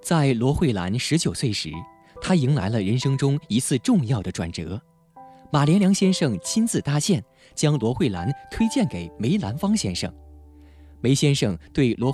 在罗慧兰19岁时，她迎来了人生中一次重要的转折。马连良先生亲自搭线，将罗慧兰推荐给梅兰芳先生。梅先生对罗